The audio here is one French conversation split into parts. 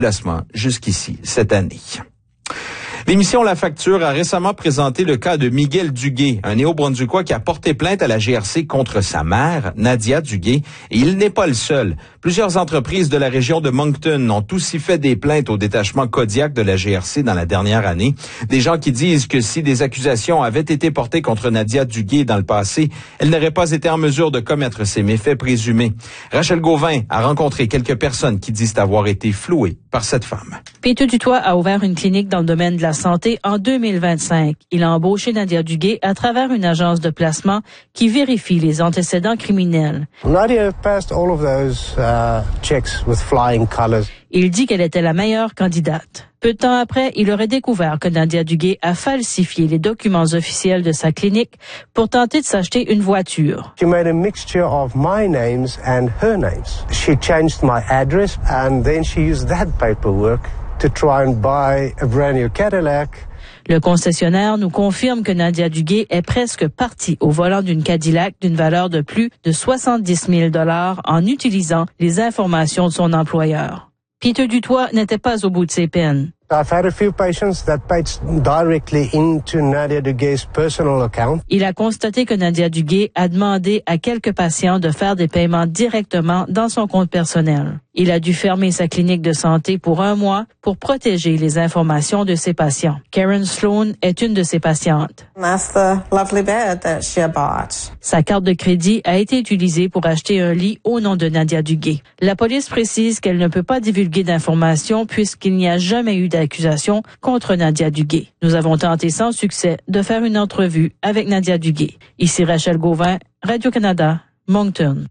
placement jusqu'ici cette année. L'émission La Facture a récemment présenté le cas de Miguel Duguay, un Néo-Brunswickois qui a porté plainte à la GRC contre sa mère, Nadia Duguay, et il n'est pas le seul. Plusieurs entreprises de la région de Moncton ont aussi fait des plaintes au détachement Kodiak de la GRC dans la dernière année. Des gens qui disent que si des accusations avaient été portées contre Nadia Duguay dans le passé, elle n'aurait pas été en mesure de commettre ces méfaits présumés. Rachel Gauvin a rencontré quelques personnes qui disent avoir été flouées par cette femme. Peter Dutoit a ouvert une clinique dans le domaine de la santé en 2025. Il a embauché Nadia Duguay à travers une agence de placement qui vérifie les antécédents criminels. Nadia passed all of those checks with flying colors. Il dit qu'elle était la meilleure candidate. Peu de temps après, il aurait découvert que Nadia Duguay a falsifié les documents officiels de sa clinique pour tenter de s'acheter une voiture. She made a mixture of my names and her names. She changed my address and then she used that paperwork to try and buy a brand new Cadillac. Le concessionnaire nous confirme que Nadia Duguay est presque partie au volant d'une Cadillac d'une valeur de plus de 70 000 $ en utilisant les informations de son employeur. Peter Dutoit n'était pas au bout de ses peines. I've had a few patients that paid directly into Nadia Duguay's personal account. Il a constaté que Nadia Duguay a demandé à quelques patients de faire des paiements directement dans son compte personnel. Il a dû fermer sa clinique de santé pour 1 mois pour protéger les informations de ses patients. Karen Sloan est une de ses patientes. That's the lovely bed that she bought. Sa carte de crédit a été utilisée pour acheter un lit au nom de Nadia Duguay. La police précise qu'elle ne peut pas divulguer d'informations puisqu'il n'y a jamais eu d'accusation contre Nadia Duguay. Nous avons tenté sans succès de faire une entrevue avec Nadia Duguay. Ici Rachel Gauvin, Radio-Canada, Moncton.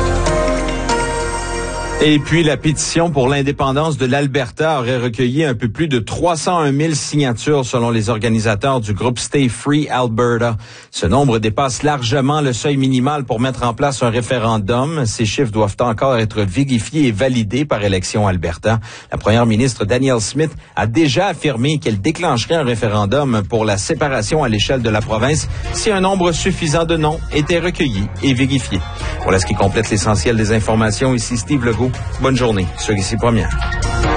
Et puis, la pétition pour l'indépendance de l'Alberta aurait recueilli un peu plus de 301 000 signatures selon les organisateurs du groupe Stay Free Alberta. Ce nombre dépasse largement le seuil minimal pour mettre en place un référendum. Ces chiffres doivent encore être vérifiés et validés par Élections Alberta. La première ministre Danielle Smith a déjà affirmé qu'elle déclencherait un référendum pour la séparation à l'échelle de la province si un nombre suffisant de noms était recueilli et vérifié. Voilà ce qui complète l'essentiel des informations. Ici Steve Legault. Bonne journée sur ici Première.